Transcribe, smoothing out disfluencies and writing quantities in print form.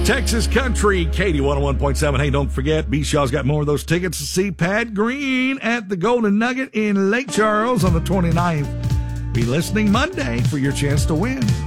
Texas Country, Katie 101.7. Hey, don't forget, B. Shaw's got more of those tickets to see Pat Green at the Golden Nugget in Lake Charles on the 29th. Be listening Monday for your chance to win.